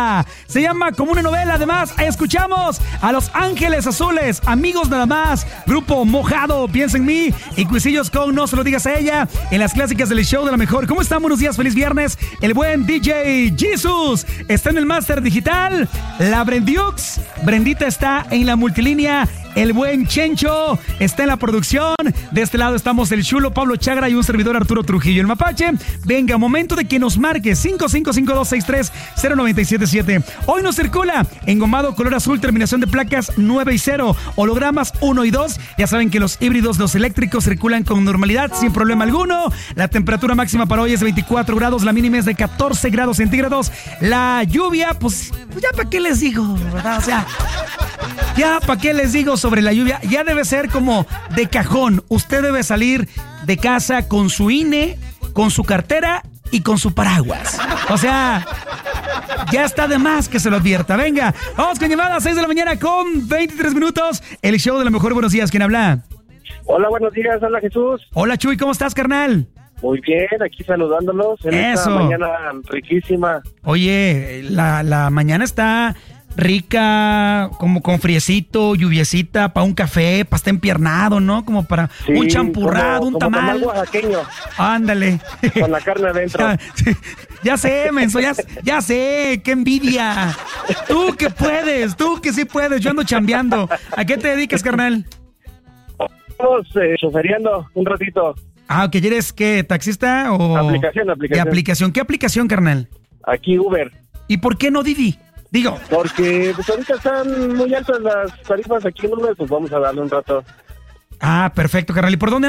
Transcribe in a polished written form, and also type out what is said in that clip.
novela. Se llama como una novela. Además, escuchamos a Los Ángeles Azules, Amigos Nada Más, Grupo Mojado, Piensa en Mí y Cuisillos con No Se Lo Digas a Ella en las clásicas del show de la mejor. ¿Cómo están? Buenos días, feliz viernes. El buen DJ Jesus está en el máster digital. La Brendiux, Brendita está en la multilínea. El buen Chencho está en la producción. De este lado estamos el chulo Pablo Chagra y un servidor Arturo Trujillo, el Mapache. Venga, momento de que nos marque 5552630977. Hoy nos circula engomado color azul, terminación de placas 9 y 0, hologramas 1 y 2. Ya saben que los híbridos, los eléctricos circulan con normalidad, sin problema alguno. La temperatura máxima para hoy es 24 grados, la mínima es de 14 grados centígrados. La lluvia, pues ya para qué les digo, ¿verdad? O sea, ya para qué les digo sobre la lluvia. Ya debe ser como de cajón. Usted debe salir de casa con su INE, con su cartera y con su paraguas. O sea, ya está de más que se lo advierta. Venga, vamos con llamadas 6 de la mañana con 23 minutos. El show de la mejor. Buenos días, ¿quién habla? Hola, buenos días, habla Jesús. Hola, Chuy, ¿cómo estás, carnal? Muy bien, aquí saludándolos en esta mañana riquísima. Oye, la mañana está rica, como con friecito, lluviecita, para un café, para estar empiernado, ¿no? Como para un champurrado, un tamal. Como oaxaqueño. Ándale. Con la carne adentro. Ya sé, menso, ya sé, qué envidia. Tú que puedes, tú que sí puedes, yo ando chambeando. ¿A qué te dedicas, carnal? Estamos chofereando un ratito. Ah, ¿que eres qué, taxista o...? Aplicación. ¿De aplicación? ¿Qué aplicación, carnal? Aquí Uber. ¿Y por qué no Didi? Digo. Porque pues ahorita están muy altas las tarifas aquí en Uber, pues vamos a darle un rato. Ah, perfecto, carnal. ¿Y por dónde